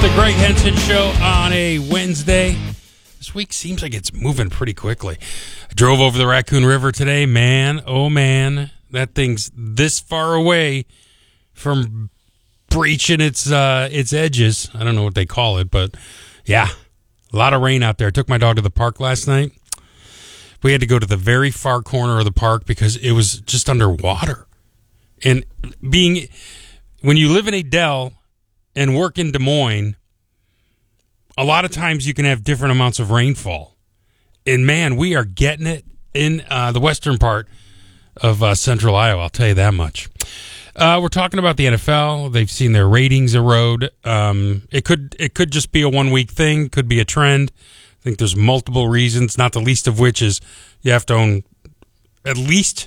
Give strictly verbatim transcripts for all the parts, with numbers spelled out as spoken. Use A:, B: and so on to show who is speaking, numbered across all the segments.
A: the Greg Henson Show on a Wednesday. This week seems like it's moving pretty quickly. I drove over the Raccoon River today. Man, oh man, that thing's this far away from breaching its uh, its edges. I don't know what they call it, but yeah, a lot of rain out there. I took my dog to the park last night. We had to go to the very far corner of the park because it was just underwater. And being, when you live in Adel and work in Des Moines, a lot of times you can have different amounts of rainfall. And man, we are getting it in uh, the western part of uh, central Iowa, I'll tell you that much. Uh, we're talking about the N F L. They've seen their ratings erode. Um, it could it could just be a one-week thing, could be a trend. I think there's multiple reasons, not the least of which is you have to own at least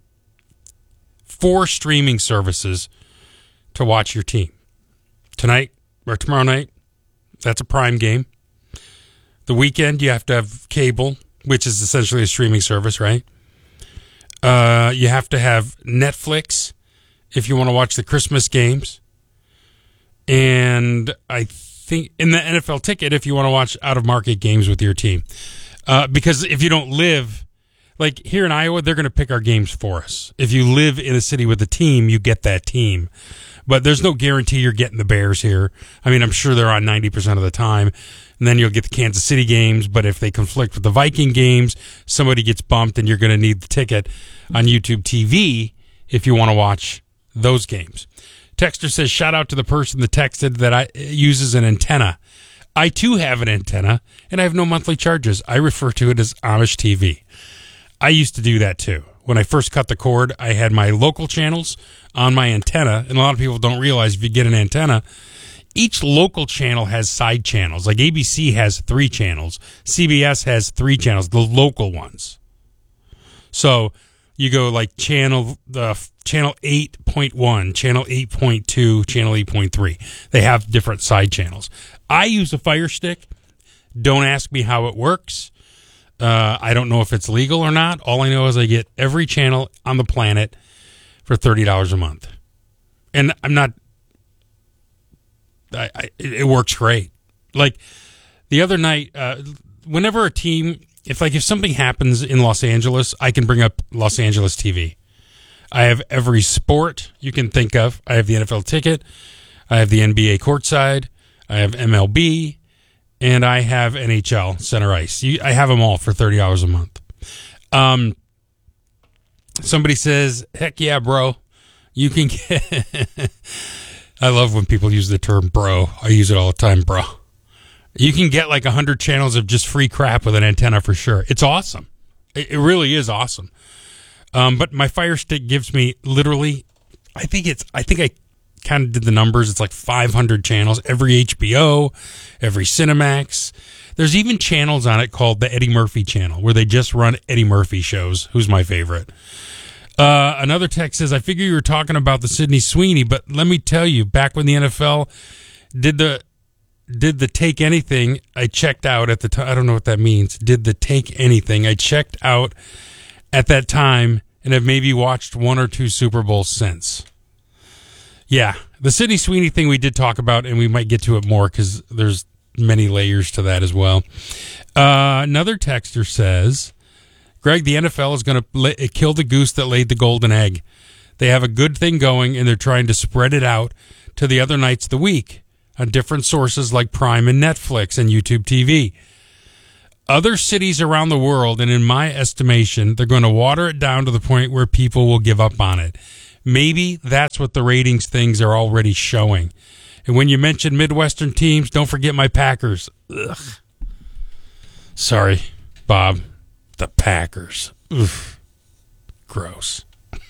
A: four streaming services to watch your team. Tonight or tomorrow night, that's a Prime game. The weekend, you have to have cable, which is essentially a streaming service, right? Uh, you have to have Netflix if you want to watch the Christmas games. And I think in the N F L ticket if you want to watch out-of-market games with your team. Uh, because if you don't live... Like here in Iowa, they're going to pick our games for us. If you live in a city with a team, you get that team. But there's no guarantee you're getting the Bears here. I mean, I'm sure they're on ninety percent of the time. And then you'll get the Kansas City games. But if they conflict with the Viking games, somebody gets bumped and you're going to need the ticket on YouTube T V if you want to watch those games. Texter says, shout out to the person that texted that I uses an antenna. I too have an antenna and I have no monthly charges. I refer to it as Amish T V. I used to do that too. When I first cut the cord, I had my local channels on my antenna, and a lot of people don't realize if you get an antenna, each local channel has side channels. Like A B C has three channels. C B S has three channels, the local ones. So you go like channel uh, channel eight point one, channel eight point two, channel eight point three. They have different side channels. I use a Fire Stick. Don't ask me how it works. Uh, I don't know if it's legal or not. All I know is I get every channel on the planet for thirty dollars a month. And I'm not... I, I, it works great. Like, the other night, uh, whenever a team... If like if something happens in Los Angeles, I can bring up Los Angeles T V. I have every sport you can think of. I have the N F L ticket. I have the N B A courtside. I have M L B. And I have N H L center ice. You, I have them all for thirty dollars a month. Um, somebody says, heck yeah, bro. You can get... I love when people use the term bro. I use it all the time, bro. You can get like one hundred channels of just free crap with an antenna for sure. It's awesome. It, it really is awesome. Um, but my Fire Stick gives me literally... I think it's... I think I... kind of did the numbers. It's like five hundred channels, every H B O, every Cinemax. There's even channels on it called the Eddie Murphy channel where they just run Eddie Murphy shows. Who's my favorite? Uh, another text says, I figure you were talking about the Sydney Sweeney, but let me tell you, back when the N F L did the did the take anything, I checked out at the time. I don't know what that means. Did the take anything. I checked out at that time and have maybe watched one or two Super Bowls since. Yeah, the Sydney Sweeney thing we did talk about, and we might get to it more because there's many layers to that as well. Uh, another texter says, Greg, the N F L is going to kill the goose that laid the golden egg. They have a good thing going, and they're trying to spread it out to the other nights of the week on different sources like Prime and Netflix and YouTube T V. Other cities around the world, and in my estimation, they're going to water it down to the point where people will give up on it. Maybe that's what the ratings things are already showing. And when you mention Midwestern teams, don't forget my Packers. Ugh. Sorry, Bob. The Packers. Oof. Gross.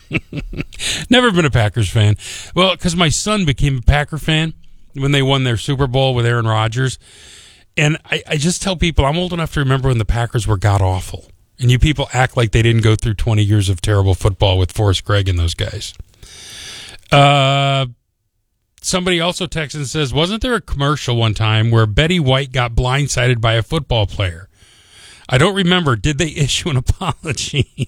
A: Never been a Packers fan. Well, because my son became a Packer fan when they won their Super Bowl with Aaron Rodgers. And I, I just tell people, I'm old enough to remember when the Packers were god-awful. And you people act like they didn't go through twenty years of terrible football with Forrest Gregg and those guys. Uh, somebody also texts and says, wasn't there a commercial one time where Betty White got blindsided by a football player? I don't remember. Did they issue an apology?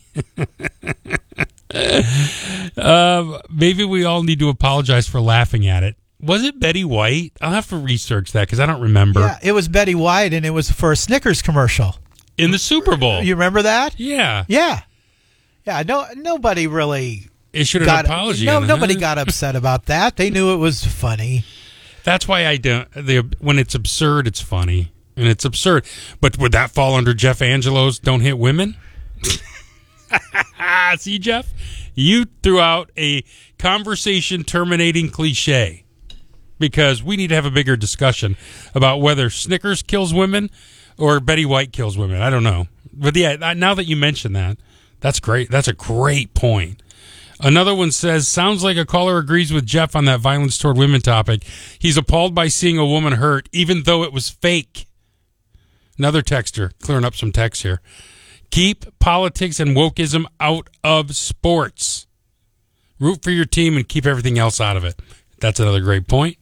A: uh, maybe we all need to apologize for laughing at it. Was it Betty White? I'll have to research that because I don't remember.
B: Yeah, it was Betty White, and it was for a Snickers commercial.
A: In the Super Bowl.
B: You remember that?
A: Yeah.
B: Yeah. Yeah, no, nobody really
A: issued an
B: got,
A: apology.
B: No,
A: on
B: nobody
A: that.
B: got upset about that. They knew it was funny.
A: That's why I don't. The, when it's absurd, it's funny. And it's absurd. But would that fall under Jeff Angelo's Don't Hit Women? See, Jeff? You threw out a conversation terminating cliche because we need to have a bigger discussion about whether Snickers kills women or Betty White kills women. I don't know. But yeah, now that you mention that, that's great. That's a great point. Another one says, sounds like a caller agrees with Jeff on that violence toward women topic. He's appalled by seeing a woman hurt, even though it was fake. Another texter, clearing up some text here. Keep politics and wokeism out of sports. Root for your team and keep everything else out of it. That's another great point.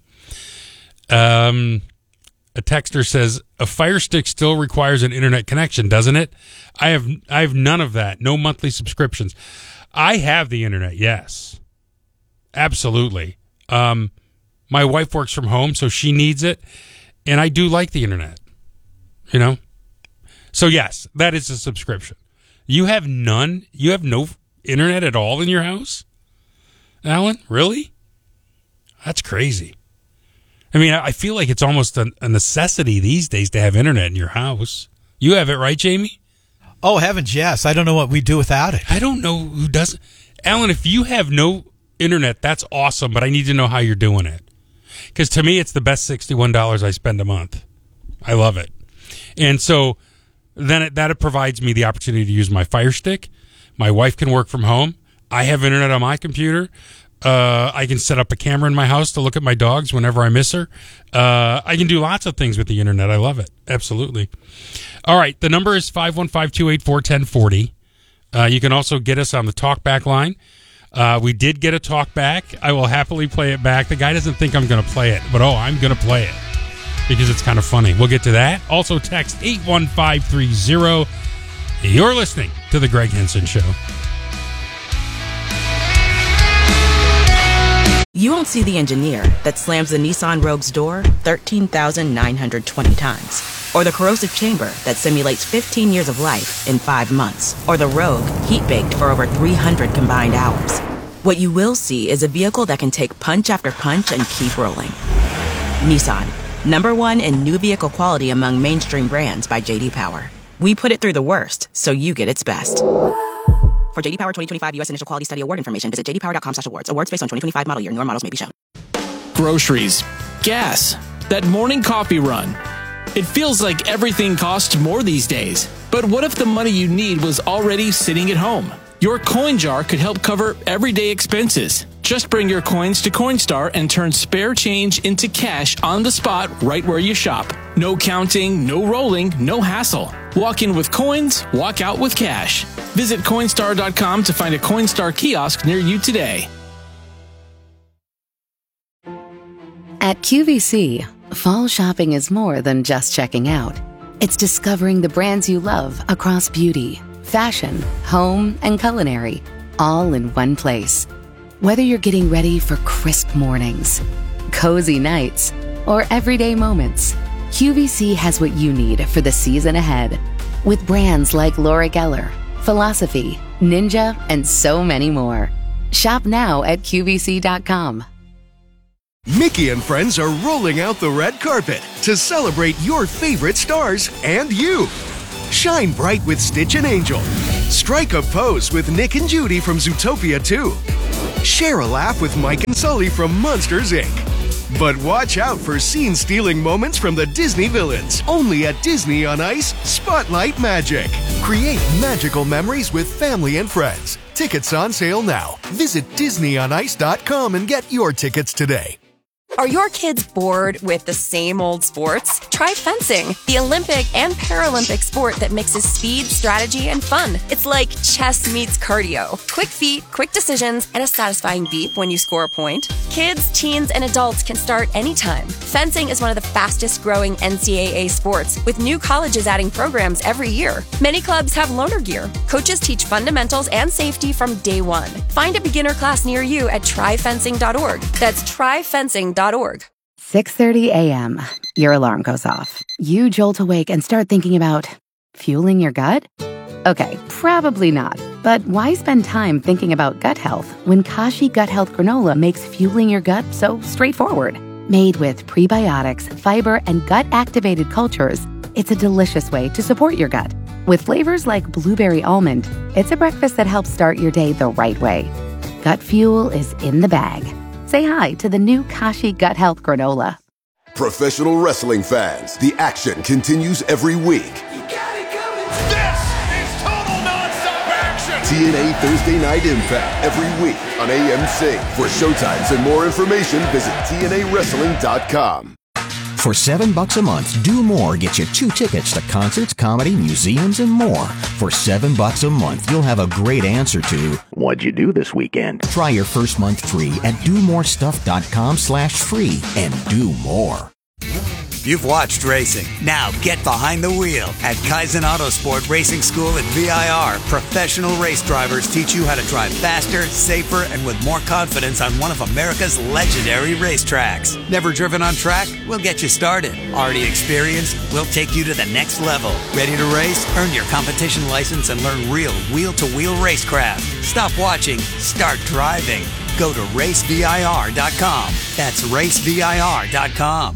A: Um, a texter says, a Fire Stick still requires an internet connection, doesn't it? I have I have none of that. No monthly subscriptions. I have the internet, yes. Absolutely. Um, my wife works from home, so she needs it, and I do like the internet. You know? So, yes, that is a subscription. You have none? You have no internet at all in your house? Alan? Really? That's crazy. I mean, I feel like it's almost a, a necessity these days to have internet in your house. You have it, right, Jamie?
B: Oh, heavens, yes. I don't know what we do without it.
A: I don't know who doesn't. Alan, if you have no internet, that's awesome, but I need to know how you're doing it. Because to me, it's the best sixty-one dollars I spend a month. I love it. And so then it, that it provides me the opportunity to use my Fire Stick. My wife can work from home. I have internet on my computer. Uh, I can set up a camera in my house to look at my dogs whenever I miss her. Uh, I can do lots of things with the internet. I love it. Absolutely. All right. The number is five one five, two eight four, one zero four zero. Uh, you can also get us on the talkback line. Uh, we did get a talkback. I will happily play it back. The guy doesn't think I'm going to play it, but oh, I'm going to play it because it's kind of funny. We'll get to that. Also text eight one five three zero. You're listening to The Greg Henson Show.
C: You won't see the engineer that slams the Nissan Rogue's door thirteen thousand nine hundred twenty times. Or the corrosive chamber that simulates fifteen years of life in five months. Or the Rogue heat-baked for over three hundred combined hours. What you will see is a vehicle that can take punch after punch and keep rolling. Nissan, number one in new vehicle quality among mainstream brands by J D Power. We put it through the worst, so you get its best. For J D Power twenty twenty-five U S Initial Quality Study Award information, visit j d power dot com slash awards. Awards based on twenty twenty-five model year. Newer models may be shown.
D: Groceries, gas, that morning coffee run. It feels like everything costs more these days. But what if the money you need was already sitting at home? Your coin jar could help cover everyday expenses. Just bring your coins to Coinstar and turn spare change into cash on the spot right where you shop. No counting, no rolling, no hassle. Walk in with coins, walk out with cash. Visit Coinstar dot com to find a Coinstar kiosk near you today.
E: At Q V C, fall shopping is more than just checking out. It's discovering the brands you love across beauty, fashion, home, and culinary, all in one place. Whether you're getting ready for crisp mornings, cozy nights, or everyday moments, Q V C has what you need for the season ahead. With brands like Laura Geller, Philosophy, Ninja, and so many more. Shop now at Q V C dot com.
F: Mickey and friends are rolling out the red carpet to celebrate your favorite stars and you. Shine bright with Stitch and Angel. Strike a pose with Nick and Judy from Zootopia two. Share a laugh with Mike and Sully from Monsters, Incorporated. But watch out for scene-stealing moments from the Disney villains. Only at Disney on Ice, Spotlight Magic. Create magical memories with family and friends. Tickets on sale now. Visit disney on ice dot com and get your tickets today.
G: Are your kids bored with the same old sports? Try fencing, the Olympic and Paralympic sport that mixes speed, strategy, and fun. It's like chess meets cardio. Quick feet, quick decisions, and a satisfying beep when you score a point. Kids, teens, and adults can start anytime. Fencing is one of the fastest growing N C double A sports, with new colleges adding programs every year. Many clubs have loaner gear. Coaches teach fundamentals and safety from day one. Find a beginner class near you at try fencing dot org. That's try fencing dot org. dot org.
E: six thirty a.m. Your alarm goes off. You jolt awake and start thinking about fueling your gut? Okay, probably not. But why spend time thinking about gut health when Kashi Gut Health Granola makes fueling your gut so straightforward? Made with prebiotics, fiber, and gut-activated cultures, it's a delicious way to support your gut. With flavors like blueberry almond, it's a breakfast that helps start your day the right way. Gut fuel is in the bag. Say hi to the new Kashi Gut Health Granola.
H: Professional wrestling fans, the action continues every week. T N A Thursday Night Impact every week on A M C. For showtimes and more information, visit T N A wrestling dot com.
I: For seven bucks a month, Do More gets you two tickets to concerts, comedy, museums, and more. For seven bucks a month, you'll have a great answer to what'd you do this weekend? Try your first month free at do more stuff dot com slash free and do more.
J: You've watched racing. Now get behind the wheel. At Kaizen Autosport Racing School at V I R, professional race drivers teach you how to drive faster, safer, and with more confidence on one of America's legendary racetracks. Never driven on track? We'll get you started. Already experienced? We'll take you to the next level. Ready to race? Earn your competition license and learn real wheel-to-wheel racecraft. Stop watching. Start driving. Go to race V I R dot com. That's race V I R dot com.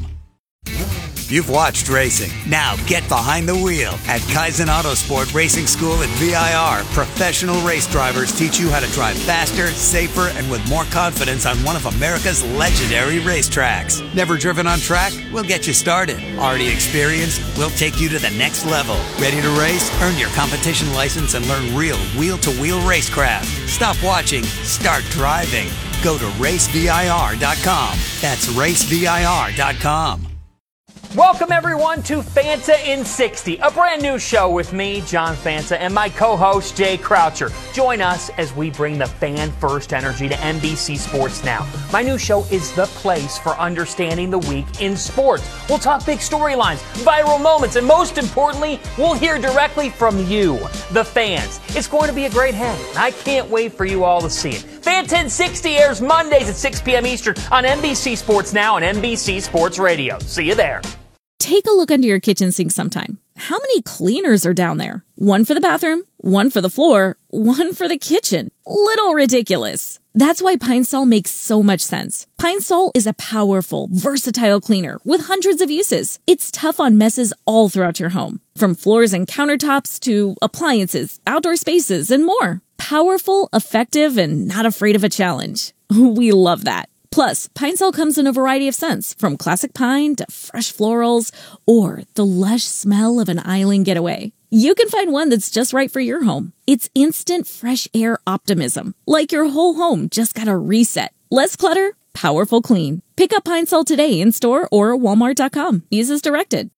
J: You've watched racing. Now get behind the wheel. At Kaizen Autosport Racing School at V I R, professional race drivers teach you how to drive faster, safer, and with more confidence on one of America's legendary racetracks. Never driven on track? We'll get you started. Already experienced? We'll take you to the next level. Ready to race? Earn your competition license and learn real wheel-to-wheel racecraft. Stop watching. Start driving. Go to race V I R dot com. That's race V I R dot com.
K: Welcome, everyone, to Fanta in sixty, a brand new show with me, John Fanta, and my co-host, Jay Croucher. Join us as we bring the fan-first energy to N B C Sports Now. My new show is the place for understanding the week in sports. We'll talk big storylines, viral moments, and most importantly, we'll hear directly from you, the fans. It's going to be a great hang, and I can't wait for you all to see it. Fanta in sixty airs Mondays at six p.m. Eastern on N B C Sports Now and N B C Sports Radio. See you there.
L: Take a look under your kitchen sink sometime. How many cleaners are down there? One for the bathroom, one for the floor, one for the kitchen. Little ridiculous. That's why Pine Sol makes so much sense. Pine Sol is a powerful, versatile cleaner with hundreds of uses. It's tough on messes all throughout your home, from floors and countertops to appliances, outdoor spaces, and more. Powerful, effective, and not afraid of a challenge. We love that. Plus, Pine Sol comes in a variety of scents, from classic pine to fresh florals or the lush smell of an island getaway. You can find one that's just right for your home. It's instant fresh air optimism, like your whole home just got a reset. Less clutter, powerful clean. Pick up Pine Sol today in store or walmart dot com. Use as directed.